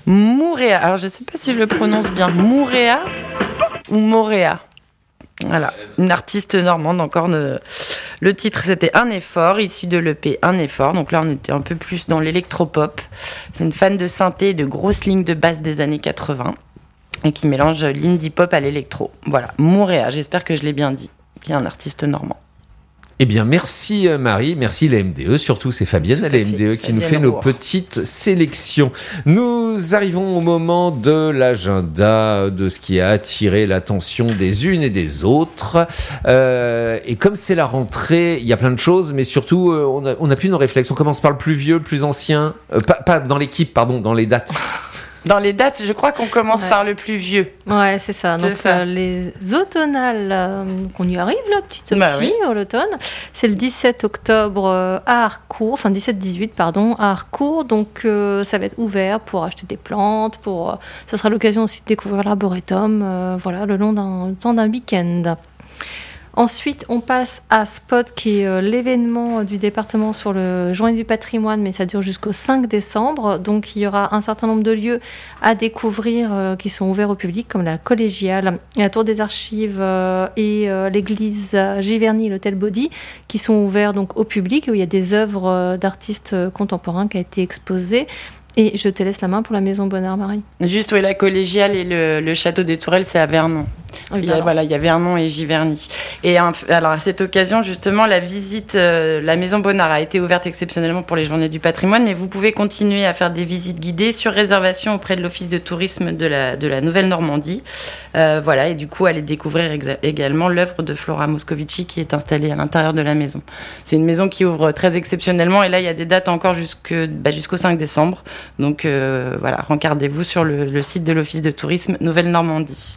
Mouréa. Alors, je ne sais pas si je le prononce bien. Mouréa ou Moréa. Voilà, une artiste normande encore. Le titre, c'était Un effort, issu de l'EP Un effort. Donc là, on était un peu plus dans l'électropop. C'est une fan de synthé et de grosses lignes de basse des années 80 et qui mélange l'indie pop à l'électro. Voilà, Mouréa, j'espère que je l'ai bien dit. Bien un artiste normand. Eh bien, merci Marie, merci la MDE, surtout c'est Fabienne à la MDE qui nous fait nos petites sélections. Nous arrivons au moment de l'agenda, de ce qui a attiré l'attention des unes et des autres. Et comme c'est la rentrée, il y a plein de choses, mais surtout, on a plus nos réflexes. On commence par le plus vieux, le plus ancien, pas dans l'équipe, pardon, dans les dates. Dans les dates, je crois qu'on commence par le plus vieux. Ouais, c'est ça. Donc, les automnales, on y arrive là, petit à petit, à l'automne. C'est le 17 octobre à Harcourt, enfin 17-18, pardon, à Harcourt. Donc, ça va être ouvert pour acheter des plantes. Ça sera l'occasion aussi de découvrir l'arboretum, voilà, le temps d'un week-end. Ensuite, on passe à Spot, qui est l'événement du département sur le Journée du patrimoine, mais ça dure jusqu'au 5 décembre. Donc, il y aura un certain nombre de lieux à découvrir qui sont ouverts au public, comme la Collégiale, la Tour des Archives et l'église Giverny et l'hôtel Body, qui sont ouverts donc au public, où il y a des œuvres d'artistes contemporains qui ont été exposées. Et je te laisse la main pour la Maison Bonnard, Marie. Juste, oui, la Collégiale et le Château des Tourelles, c'est à Vernon. Oui, il y a Vernon et Giverny. Et alors, à cette occasion, justement, la visite, la Maison Bonnard a été ouverte exceptionnellement pour les Journées du patrimoine, mais vous pouvez continuer à faire des visites guidées sur réservation auprès de l'Office de tourisme de la Nouvelle-Normandie. Voilà, et du coup, allez découvrir également l'œuvre de Flora Moscovici qui est installée à l'intérieur de la maison. C'est une maison qui ouvre très exceptionnellement, et là, il y a des dates encore jusqu'au 5 décembre. Donc voilà, rencardez-vous sur le site de l'Office de tourisme Nouvelle-Normandie.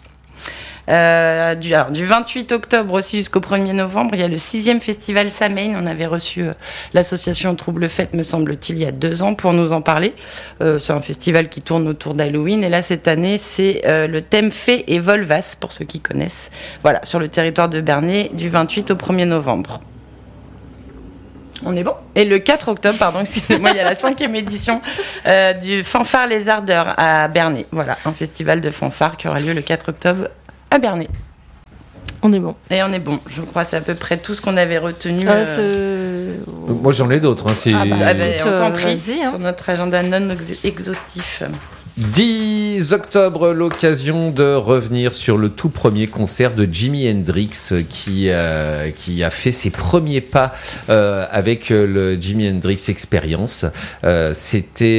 Du 28 octobre aussi jusqu'au 1er novembre, il y a le 6e festival Samhain. On avait reçu l'association Trouble Fête, me semble-t-il, il y a 2 ans pour nous en parler. C'est un festival qui tourne autour d'Halloween. Et là, cette année, c'est le thème Fées et Volvas, pour ceux qui connaissent. Voilà, sur le territoire de Bernay, du 28 au 1er novembre. On est bon. Et le 4 octobre, excusez-moi, il y a la 5e édition du Fanfare Les Ardeurs à Bernay. Voilà, un festival de fanfare qui aura lieu le 4 octobre à Bernay. On est bon. Et on est bon. Je crois que c'est à peu près tout ce qu'on avait retenu. Moi, j'en ai d'autres. On t'en prie, sur notre agenda non exhaustif. 10 octobre, l'occasion de revenir sur le tout premier concert de Jimi Hendrix qui a fait ses premiers pas avec le Jimi Hendrix Experience. C'était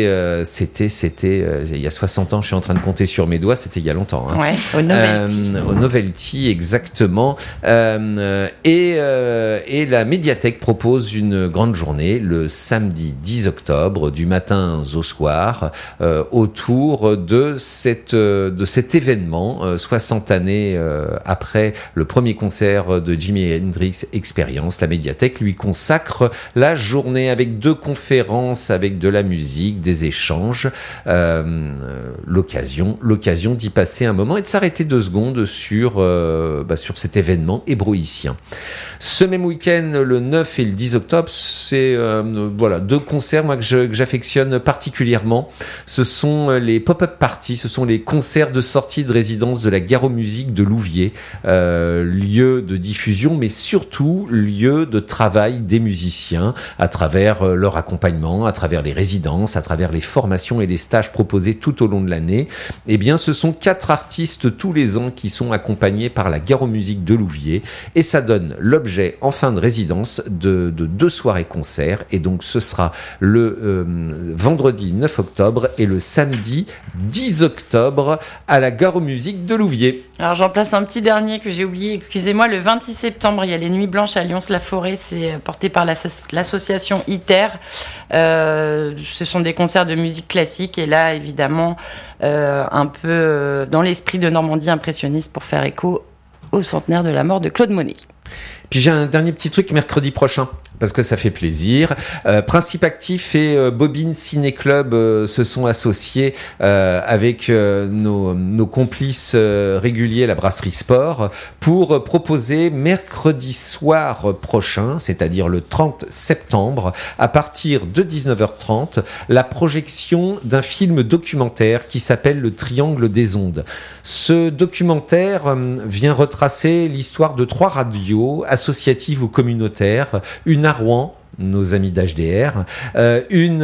il y a 60 ans, je suis en train de compter sur mes doigts, c'était il y a longtemps. Ouais, au Novelty. Au Novelty, exactement. Et la médiathèque propose une grande journée le samedi 10 octobre, du matin au soir, autour de cet événement, 60 années après le premier concert de Jimi Hendrix Experience. La médiathèque lui consacre la journée avec 2 conférences, avec de la musique, des échanges, l'occasion d'y passer un moment et de s'arrêter 2 secondes sur cet événement hébroïcien. Ce même week-end, le 9 et le 10 octobre, c'est 2 concerts moi, que j'affectionne particulièrement. Ce sont les pop-up parties, ce sont les concerts de sortie de résidence de la Gare aux Musiques de Louviers, lieu de diffusion, mais surtout lieu de travail des musiciens à travers leur accompagnement, à travers les résidences, à travers les formations et les stages proposés tout au long de l'année. Eh bien, ce sont 4 artistes tous les ans qui sont accompagnés par la Gare aux Musiques de Louviers et ça donne l'objet en fin de résidence de 2 soirées-concerts et donc ce sera le vendredi 9 octobre et le samedi 10 octobre à la Gare aux Musiques de Louviers. Alors j'en place un petit dernier que j'ai oublié, excusez-moi, le 26 septembre, il y a les Nuits Blanches à Lyons-la-Forêt, c'est porté par l'association ITER. Ce sont des concerts de musique classique et là, évidemment, un peu dans l'esprit de Normandie impressionniste pour faire écho au centenaire de la mort de Claude Monet. Puis j'ai un dernier petit truc mercredi prochain, parce que ça fait plaisir. Principe Actif et Bobine Ciné Club se sont associés avec nos complices réguliers, la Brasserie Sport, pour proposer mercredi soir prochain, c'est-à-dire le 30 septembre, à partir de 19h30, la projection d'un film documentaire qui s'appelle Le Triangle des Ondes. Ce documentaire vient retracer l'histoire de 3 radios associatives ou communautaires, une à Rouen, nos amis d'HDR, une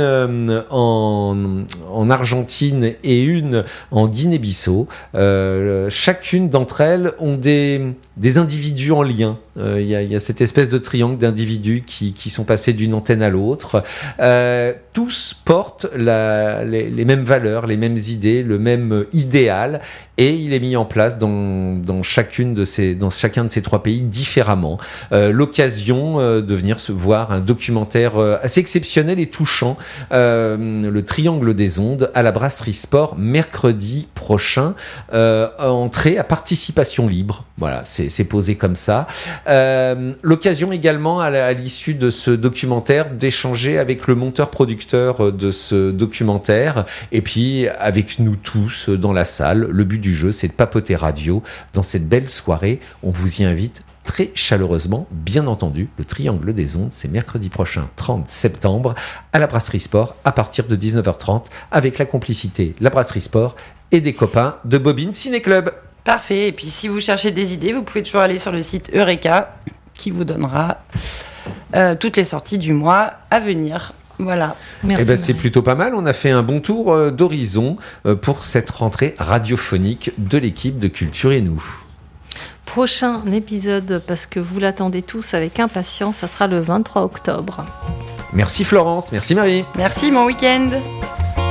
en Argentine et une en Guinée-Bissau. Chacune d'entre elles ont des individus en lien. Il y a cette espèce de triangle d'individus qui sont passés d'une antenne à l'autre. Tous portent les mêmes valeurs, les mêmes idées, le même idéal, et il est mis en place dans chacun de ces 3 pays différemment. L'occasion de venir se voir un documentaire assez exceptionnel et touchant, Le Triangle des Ondes, à la Brasserie Sport, mercredi prochain. Entrée à participation libre. Voilà, c'est posé comme ça. L'occasion également, à l'issue de ce documentaire, d'échanger avec le monteur-producteur de ce documentaire, et puis avec nous tous dans la salle. Le but du jeu, c'est de papoter radio dans cette belle soirée. On vous y invite très chaleureusement, bien entendu. Le Triangle des Ondes, c'est mercredi prochain, 30 septembre, à la Brasserie Sport, à partir de 19h30, avec la complicité, la Brasserie Sport et des copains de Bobine Ciné Club. Parfait. Et puis, si vous cherchez des idées, vous pouvez toujours aller sur le site Eureka, qui vous donnera toutes les sorties du mois à venir. Voilà. Merci. C'est plutôt pas mal. On a fait un bon tour d'horizon pour cette rentrée radiophonique de l'équipe de Culture et Nous. Prochain épisode, parce que vous l'attendez tous avec impatience, ça sera le 23 octobre. Merci Florence, merci Marie. Merci, bon week-end.